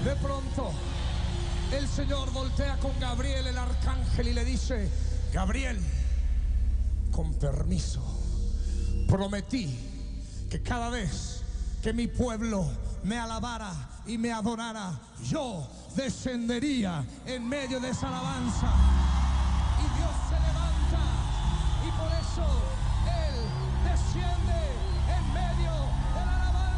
De pronto, el Señor voltea con Gabriel, el arcángel, y le dice: Gabriel, con permiso, prometí que cada vez que mi pueblo me alabara y me adorara, yo descendería en medio de esa alabanza.